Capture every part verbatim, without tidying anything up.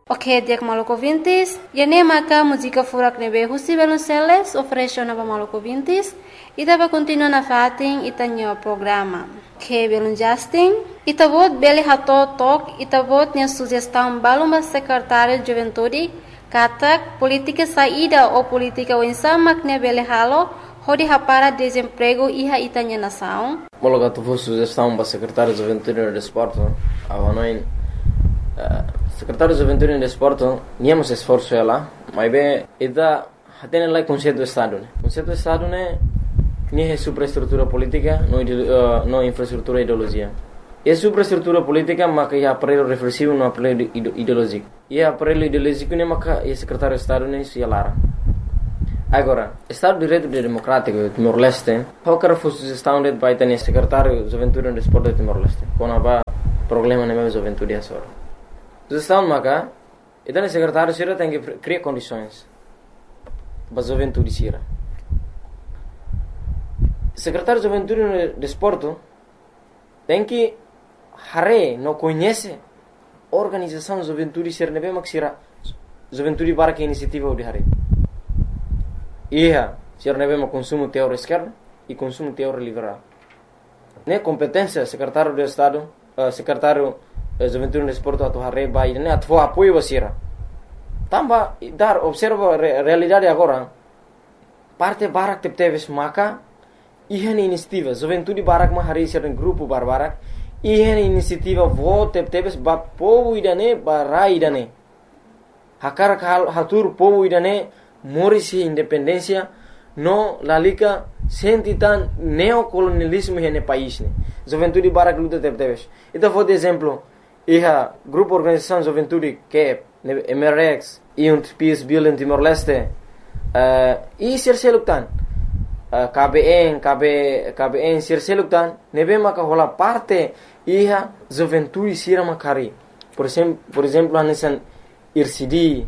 Ok, dia Maluco Vintes, e nem maca música furak nebe husi Velonceles oferece na Maluco Vintes e dava continua na fatin e tanho programa. Que Velon Justin, e tabot bele hato tok e tabot nia sugestão baluma secretário de juventude, katak política saída ou política wensamak ne bele halo, hodi hapara desemprego iha itanya nação. Mologa tu sugestão para secretário de juventude e desporto, avanoin secretário de juventude e desporto, niamos esforço ela, mas bem, ida tem lá conceito do estado, né? Conceito do estado né, nem é superestrutura política, não uh, não infraestrutura ideologia. É superestrutura política, mas que é aparelho reflexivo, não aparelho ideológico. E aparelho ideológico né, mas que é secretário de estado né, se alara. Agora, Estado de Direito Democrático Timor-Leste, qualquer sugestão de vai ter secretário de juventude e desporto de Timor-Leste, quando há problema na minha juventude é só. Sugestão maca, então o secretário Sira tem que criar condições para a juventude Sira. Secretário de Juventude e Desporto tem que hare não conhece a organização de juventude Sira nebe mak Sira juventude para que iniciativa de hare. Ia Sira nebe mak consumo teórico esquerdo e consumo teórico liberal. Ne competência secretário de Estado, uh, secretário juventude e desporto atau hare bai ne atau apoio basira. Tamba dar observa re, realidade agora. Parte barak tep teves maka ihan inisiativa juventude barak ma hari ser grupo barbarak ihan inisiativa vo tep teves ba povo idane barai idane. Hakar kal hatur povo idane morisi independência no lalika sentitan neocolonialismo hene país ne. Juventude barak luta tep teves. Ita for de exemplo Iha grupo organização juventude que é M R X e um Peace Building Timor-Leste uh, e serseluktan uh, K B N K B K B N serseluktan nebe maka hola parte iha juventude sira makari por exemplo por exemplo anesan I R C D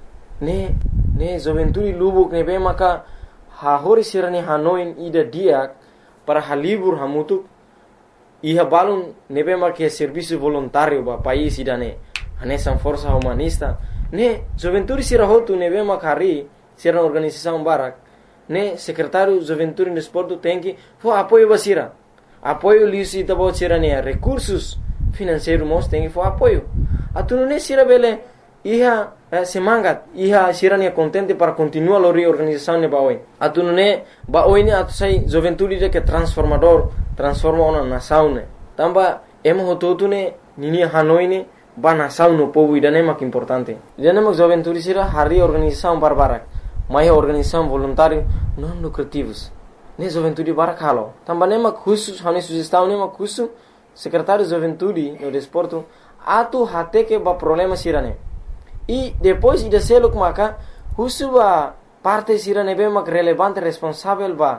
ne ne juventude lubuk nebe maka ha hori sira ni hanoin ida dia para halibur hamutuk Iha balun nebe ma que serviço voluntário ba país idane anesan força humanista ne juventude sira hotu nebe ma kari sira organização barak ne secretário juventude e desporto tem que fo apoio basira apoio lisi tabo sira ne recursos financeiros mos tem que fo apoio atunu ne sira bele iha eh, semangat iha sira ne contente para continuar a reorganização ne baoi atunu ne baoi ne atu sai juventude de que transformador transforma uma nação ne tamba emo hototu ne nini hanoi ne ba nação no povo idane mak importante idane mak juventude sira hari organização barbarak mai organização voluntário não lucrativos ne juventude barak halo tamba ne mak khusus hani sugestão ne mak khusus secretário de juventude no desporto atu hate que ba problema sira ne e depois ida seluk maka khusus ba parte sira ne be mak relevante responsável ba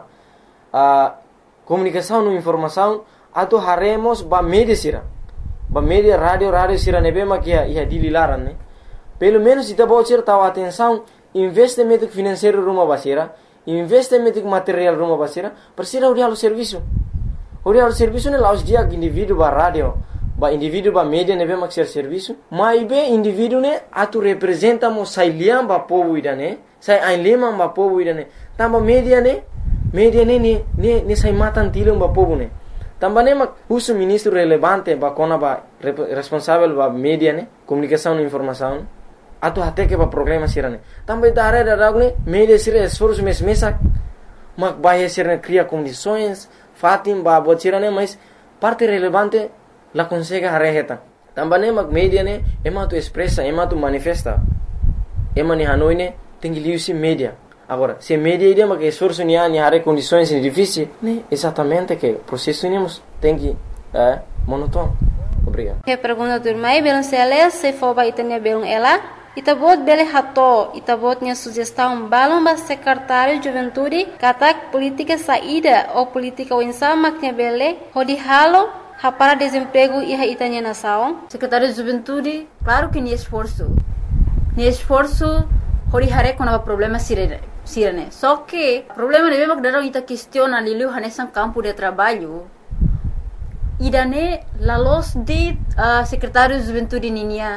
a comunicação e informação atau haremos ba media sira ba media rádio rádio sira nebe makia ia dililaran ne pelo menos ita bocir tahu atenção investimento financeiro rumah basira investimento material rumah basira persira uri halu serviço uri halu serviço ne laus dia indivíduo ba rádio ba indivíduo ba media nebe mak ser serviço mai be indivíduo ne atu representa mo sailiam ba povo idane sai ainlema ba povo idane tamba media ne media ne ne ne ne sai matan tilum ba povo ne tamba ne mak uso ministro relevante ba kona ba responsável ba media ne comunicação e informação atu até que ba problema sirane tamba itare da ragne media sira esforço mes mesak mak ba sirane cria condições fatim ba botirane mas parte relevante la consegue hareheta tamba ne mak media ne ema tu expressa ema tu manifesta ema ni hanoi ne tengi liusi media. Agora, se media ideia que esforço ni ani hare condições difíceis, né? Exatamente que o processo temos tem que é monótono. Obrigado. Que pergunta do irmão Belon Celes se for ba itanya Belon ela, itabot bele hato, itabot nya sugestão balon ba secretário de juventude, katak política saída ou política winsama que bele, hodi halo para desemprego e itanya nação. Secretário de juventude, claro que ni esforço. Ni esforço hori hare kona problema sirene. Sirene. Só que o problema é mesmo que darão ita questiona liliu hanesan campo de trabalho. Idane la los de uh, secretário de juventude ninia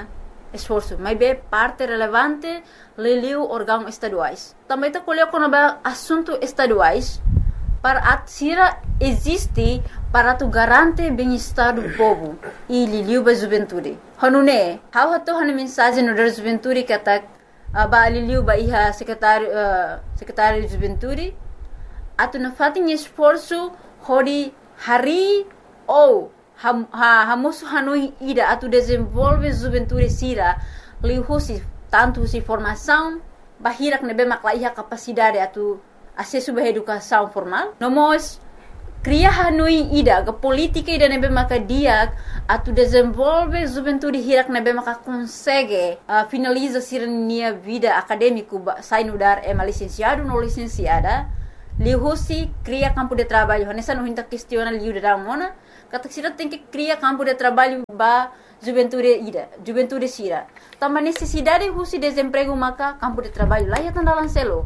esforço, mas é parte relevante liliu órgãos estaduais. Também está colhendo quando é assunto estaduais para a Sira existe para tu garantir bem-estar do povo e liliu ba juventude. Hanune, how hato hanu mensagem no da juventude que tá ba liliu ba iha secretário uh, secretário de juventude atu na fatin esforço hori hari ou ha ha hamusu hanui ida atu desenvolve juventude Sira liu husi tanto si formação bahirak nebe makla iha capacidade atu acesso à educação formal. Nós cria hanui ida ke política ida nebe maka dia atu desenvolve juventude hirak nebe maka consegue uh, finaliza sirnia vida acadêmico sai no dar é licenciado no licenciada lihusi cria campo de trabalho nessa não hinta questiona liu de mona kata sira tem que cria campo de trabalho ba juventude ida juventude Sira também necessidade husi desemprego maka campo de trabalho lá ya tandalan selo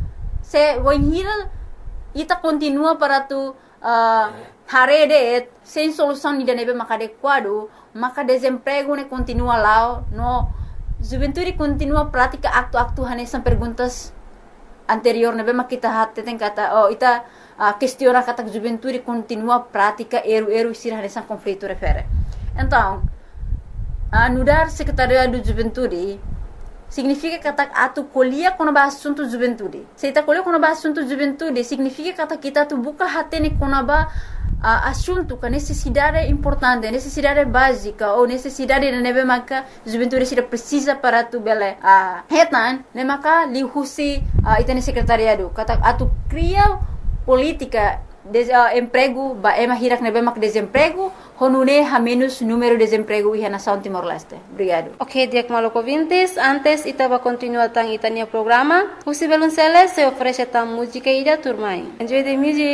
se wanhira ita continua para tu uh, harede sem solução ida nebe maka adequado maka desemprego ne continua lá no juventude continua prática acto-acto hanesan perguntas anterior nebe maka kita hatte tem kata oh ita uh, questiona kata juventude continua prática eru-eru Sira hanesan conflito refere então uh, nudar secretariado de juventude significa que atu colhia quando ba assunto juventude. Se ta colhia quando ba assunto juventude, significa que kita tu buka hatene quando ba uh, assunto que necessidade importante, necessidade básica ou necessidade de nebe maka juventude Sira precisa para tu bele a uh, hetan, ne maka li husi uh, itene secretariado. Kata atu cria política de uh, emprego ba ema hirak nebe mak desemprego honune ha menos número de desemprego e nação Timor-Leste. Obrigado. Ok, Diak Maloko Vintes, antes itaba continua tang itania programa. Husi Belunceles se oferece tang música ida turmai. Enjoy the music.